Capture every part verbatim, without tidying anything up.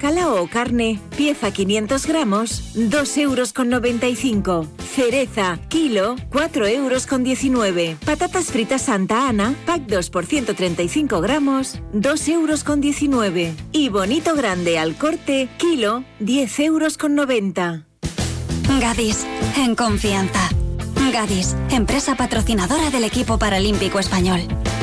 Bacalao o carne, pieza quinientos gramos, dos euros con noventa y cinco. Cereza, kilo, cuatro euros con diecinueve. Patatas fritas Santa Ana, pack dos por ciento treinta y cinco gramos, dos euros con diecinueve. Y bonito grande al corte, kilo, diez euros con noventa. Gadis, en confianza. Gadis, empresa patrocinadora del equipo paralímpico español.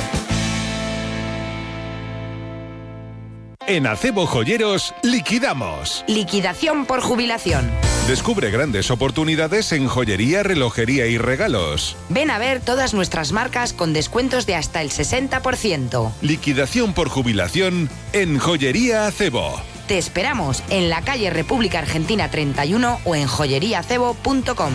En Acebo Joyeros, liquidamos. Liquidación por jubilación. Descubre grandes oportunidades en joyería, relojería y regalos. Ven a ver todas nuestras marcas con descuentos de hasta el sesenta por ciento. Liquidación por jubilación en Joyería Acebo. Te esperamos en la calle República Argentina treinta y uno o en joyería acebo punto com.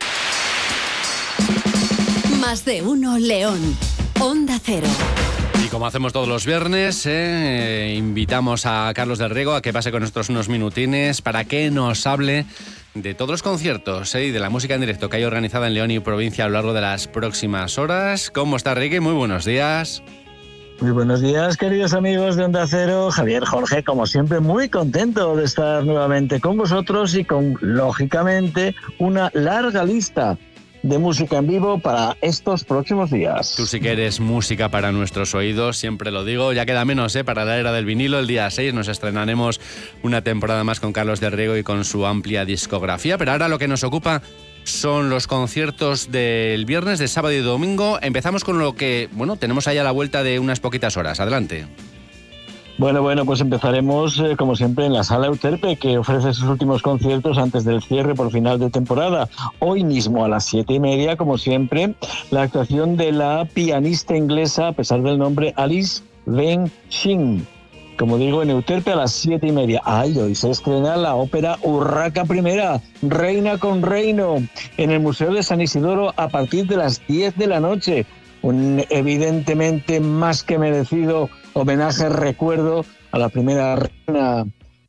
Más de uno León. Onda Cero. Y como hacemos todos los viernes, eh, invitamos a Carlos del Riego a que pase con nosotros unos minutines para que nos hable de todos los conciertos eh, y de la música en directo que hay organizada en León y provincia a lo largo de las próximas horas. ¿Cómo está, Rigue? Muy buenos días. Muy buenos días, queridos amigos de Onda Cero. Javier, Jorge, como siempre, muy contento de estar nuevamente con vosotros y con, lógicamente, una larga lista de música en vivo para estos próximos días. Tú sí que eres música para nuestros oídos, siempre lo digo. Ya queda menos ¿eh? para la era del vinilo. El día seis nos estrenaremos una temporada más con Carlos del Riego y con su amplia discografía. Pero ahora lo que nos ocupa son los conciertos del viernes, de sábado y domingo. Empezamos con lo que, bueno, tenemos ahí a la vuelta de unas poquitas horas. Adelante. Bueno, bueno, pues empezaremos, eh, como siempre, en la Sala Euterpe, que ofrece sus últimos conciertos antes del cierre por final de temporada. Hoy mismo, a las siete y media, como siempre, la actuación de la pianista inglesa, a pesar del nombre, Alice Ven Shin. Como digo, en Euterpe a las siete y media. Ay, hoy se estrena la ópera Urraca Primera, Reina con Reino, en el Museo de San Isidoro a partir de las diez de la noche. Un evidentemente más que merecido homenaje, recuerdo a la primera reina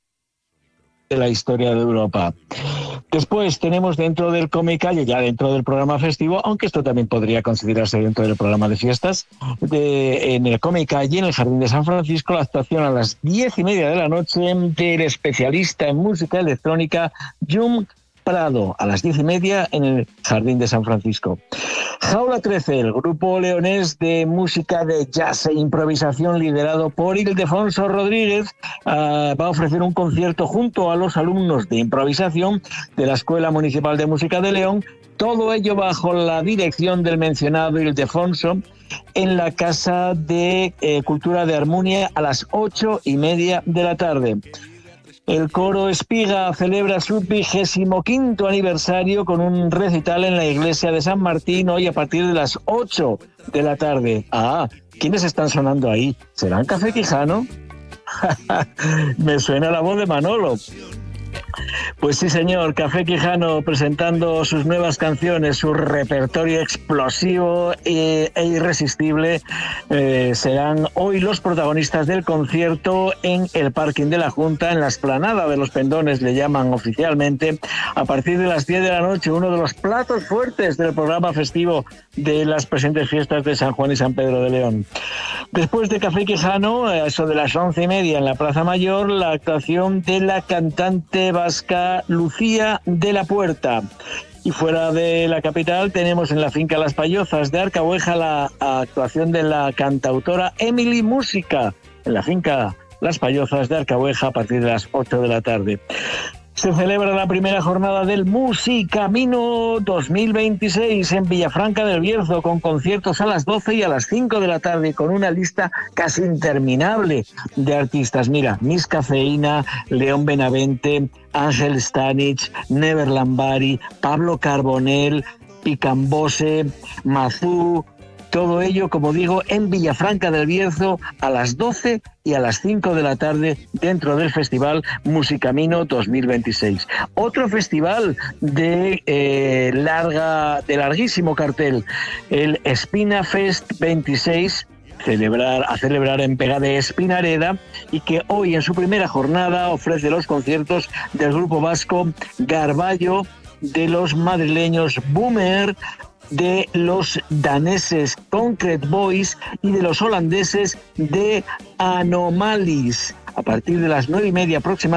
de la historia de Europa. Después tenemos dentro del Comicalle, ya dentro del programa festivo, aunque esto también podría considerarse dentro del programa de fiestas, de, en el Comicalle, en el Jardín de San Francisco, la actuación a las diez y media de la noche del especialista en música electrónica Jum Prado, a las diez y media en el Jardín de San Francisco. Jaula trece, el grupo leonés de música de jazz e improvisación liderado por Ildefonso Rodríguez, uh, va a ofrecer un concierto junto a los alumnos de improvisación de la Escuela Municipal de Música de León, todo ello bajo la dirección del mencionado Ildefonso, en la Casa de eh, Cultura de Armunia a las ocho y media de la tarde. El Coro Espiga celebra su vigésimo quinto aniversario con un recital en la iglesia de San Martín hoy a partir de las ocho de la tarde. Ah, ¿quiénes están sonando ahí? ¿Serán Café Quijano? Me suena la voz de Manolo. Pues sí, señor, Café Quijano presentando sus nuevas canciones, su repertorio explosivo e, e irresistible, eh, serán hoy los protagonistas del concierto en el parking de la Junta, en la explanada de los Pendones, le llaman oficialmente, a partir de las diez de la noche, uno de los platos fuertes del programa festivo de las presentes fiestas de San Juan y San Pedro de León. Después de Café Quijano, eso de las once y media en la Plaza Mayor, la actuación de la cantante vasca Lucía de la Puerta. Y fuera de la capital tenemos en la finca Las Payozas de Arcabueja la actuación de la cantautora Emily Música, en la finca Las Payozas de Arcabueja a partir de las ocho de la tarde. Se celebra la primera jornada del Musicamino dos mil veintiséis en Villafranca del Bierzo, con conciertos a las doce y a las cinco de la tarde, con una lista casi interminable de artistas. Mira, Miss Cafeína, León Benavente, Ángel Stanich, Never Lambari, Pablo Carbonell, Picambose, Mazú. Todo ello, como digo, en Villafranca del Bierzo a las doce y a las cinco de la tarde dentro del Festival Musicamino dos mil veintiséis. Otro festival de, eh, larga, de larguísimo cartel, el Espina Fest veintiséis, celebrar, a celebrar en Pega de Espinareda, y que hoy en su primera jornada ofrece los conciertos del grupo vasco Garballo, de los madrileños Boomer, de los daneses Concrete Boys y de los holandeses de Anomalies. A partir de las nueve y media próximas